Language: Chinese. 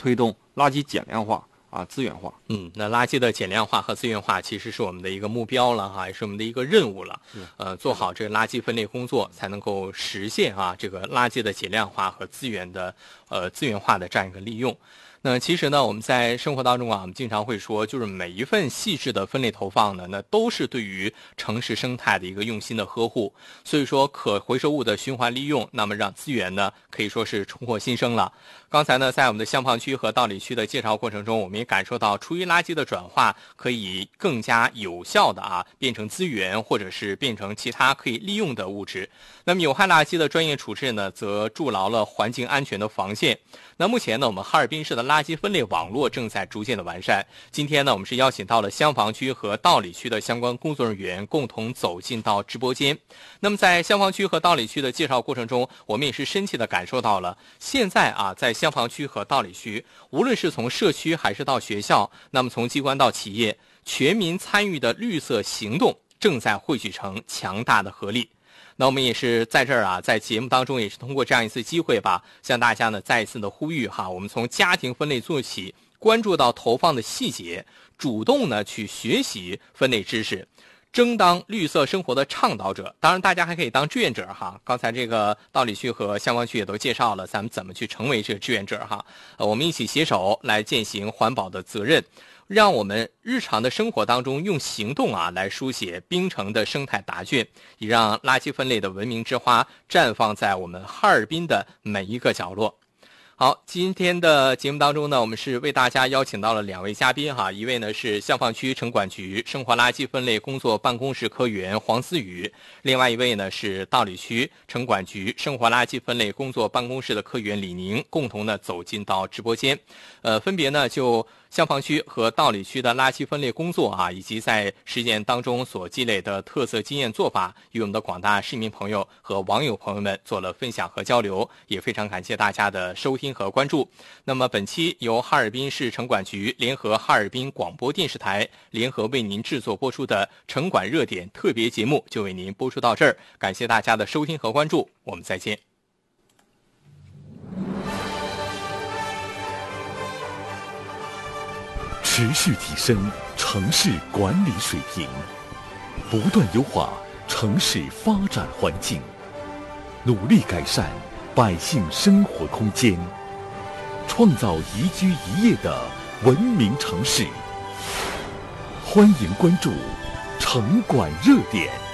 推动垃圾减量化资源化。 那垃圾的减量化和资源化其实是我们的一个目标了也是我们的一个任务了。做好这个垃圾分类工作，才能够实现这个垃圾的减量化和资源化的这样一个利用。那其实呢，我们在生活当中我们经常会说，就是每一份细致的分类投放呢，那都是对于城市生态的一个用心的呵护。所以说，可回收物的循环利用，那么让资源呢可以说是重获新生了。刚才呢，在我们的香坊区和道里区的介绍过程中，我们也感受到厨余垃圾的转化可以更加有效的变成资源，或者是变成其他可以利用的物质。那么有害垃圾的专业处置呢，则筑牢了环境安全的防线。那目前呢，我们哈尔滨市的垃圾分类网络正在逐渐的完善。今天呢，我们是邀请到了香坊区和道里区的相关工作人员共同走进到直播间。那么在香坊区和道里区的介绍过程中，我们也是深切的感受到了，现在在香坊区和道里区，无论是从社区还是到学校，那么从机关到企业，全民参与的绿色行动正在汇聚成强大的合力。那我们也是在这儿在节目当中也是通过这样一次机会吧，向大家呢再一次的呼吁我们从家庭分类做起，关注到投放的细节，主动呢去学习分类知识，争当绿色生活的倡导者。当然大家还可以当志愿者刚才这个道里区和香坊区也都介绍了咱们怎么去成为这个志愿者我们一起携手来践行环保的责任，让我们日常的生活当中用行动来书写冰城的生态答卷，也让垃圾分类的文明之花绽放在我们哈尔滨的每一个角落。好，今天的节目当中呢，我们是为大家邀请到了2位嘉宾一位呢是香坊区城管局生活垃圾分类工作办公室科员黄思雨，另外一位呢是道里区城管局生活垃圾分类工作办公室的科员李宁，共同呢走进到直播间，分别呢就香坊区和道里区的垃圾分类工作以及在实践当中所积累的特色经验做法，与我们的广大市民朋友和网友朋友们做了分享和交流，也非常感谢大家的收听和关注。那么本期由哈尔滨市城管局联合哈尔滨广播电视台联合为您制作播出的城管热点特别节目就为您播出到这儿，感谢大家的收听和关注，我们再见。 持续提升城市管理水平，不断优化城市发展环境，努力改善百姓生活空间，创造宜居宜业的文明城市。欢迎关注城管热点。